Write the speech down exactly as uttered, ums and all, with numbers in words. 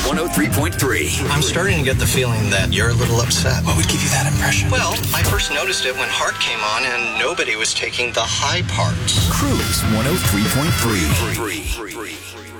one oh three point three. I'm starting to get the feeling that you're a little upset. What would give you that impression? Well, I first noticed it when Heart came on and nobody was taking the high parts. Cruise one oh three point three.